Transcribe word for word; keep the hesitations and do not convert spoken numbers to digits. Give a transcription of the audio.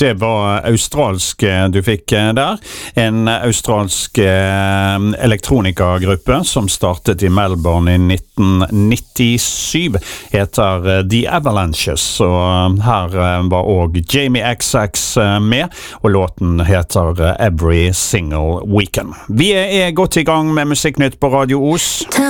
Det var australsk du fikk der. En australsk elektronikagruppe som startet i Melbourne i nitten nittisju, heter The Avalanches, og her var også Jamie X X med, og låten heter Every Single Weekend. Vi er godt i gang med Musikknytt på Radio Os.